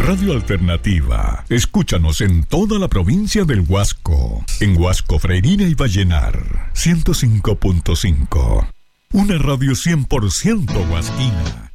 Radio Alternativa. Escúchanos en toda la provincia del Huasco. En Huasco, Freirina y Vallenar. 105.5. Una radio 100% huasquina.